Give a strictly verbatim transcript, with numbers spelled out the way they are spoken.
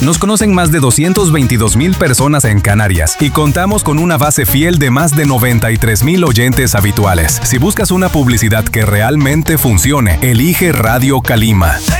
Nos conocen más de doscientos veintidós mil personas en Canarias y contamos con una base fiel de más de noventa y tres mil oyentes habituales. Si buscas una publicidad que realmente funcione, elige Radio Calima.